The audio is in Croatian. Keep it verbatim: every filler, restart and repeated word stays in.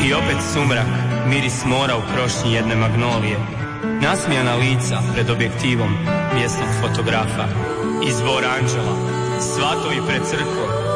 I opet sumrak, miris mora u krošnji jedne magnolije, nasmijana lica pred objektivom mjesnog fotografa, izvor anđela, svatovi pred crkvom,